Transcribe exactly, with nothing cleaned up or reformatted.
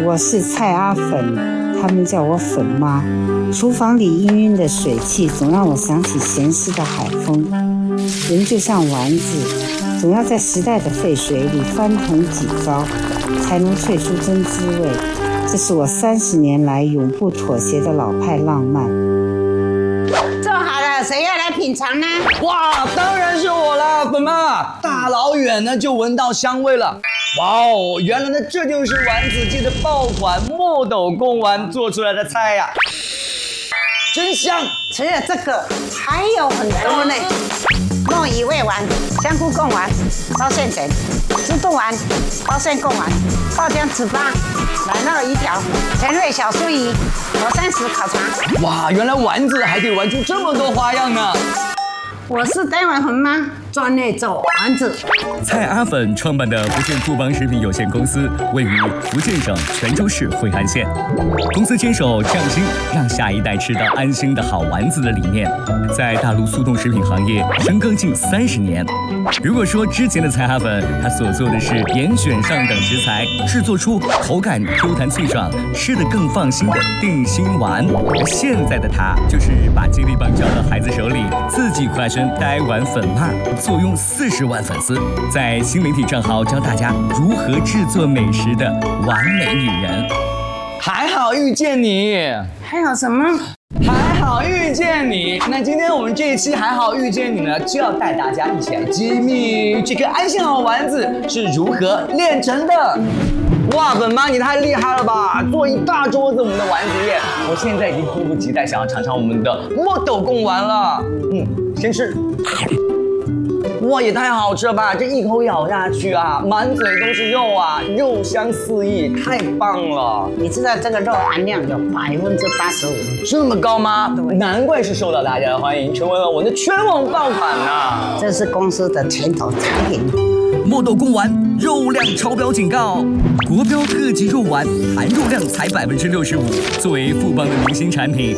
我是蔡阿粉，他们叫我粉妈。厨房里氤氲的水汽，总让我想起咸湿的海风。人就像丸子，总要在时代的沸水里翻腾几遭，才能萃出真滋味。这是我三十年来永不妥协的老派浪漫。 做好了，谁要来品尝呢？ 哇，当然是我了，粉妈！大老远呢就闻到香味了。哇哦，原来呢这就是丸子界的爆款墨斗贡丸做出来的菜呀、啊，真香！ 除了这个，还有很多呢。糯米味丸、香菇贡丸、包馅卷、猪肚丸、包馅贡丸、爆浆糍粑、奶酪鱼条、前味小酥鱼、火山石烤肠。 哇，原来丸子还可以玩出这么多花样呢！ 我是呆丸粉妈，专内做丸子。 蔡阿粉创办的福建富邦食品有限公司位于福建省泉州市惠安县。公司坚守匠心，让下一代吃到安心的好丸子的理念，在大陆速冻食品行业深耕近三十年。如果说之前的蔡阿粉，他所做的是严选上等食材，制作出口感 Q 弹脆爽、吃得更放心的定心丸，而现在的他就是把接力棒交到孩子手里，自己化身呆丸粉妈，坐拥四十万粉丝，在新媒体账号教大家如何制作美食的完美女人。 还好遇见你， 还有什么？ 还好遇见你。那今天我们这一期还好遇见你呢，就要带大家一起来揭秘这个安心好丸子是如何炼成的。哇，粉妈你太厉害了吧！做一大桌子我们的丸子宴，我现在已经迫不及待想要尝尝我们的墨斗贡丸了。嗯，先吃。哇，也太好吃了吧！这一口咬下去啊，满嘴都是肉啊，肉香四溢，太棒了！ 你知道这个肉含量有百分之八十五， 这么高吗？难怪是受到大家的欢迎，成为了我的全网爆款呐！ 这是公司的拳头产品。 墨斗贡丸肉量超标警告，国标特级肉丸含肉量才百分之六十五，作为富邦的明星产品。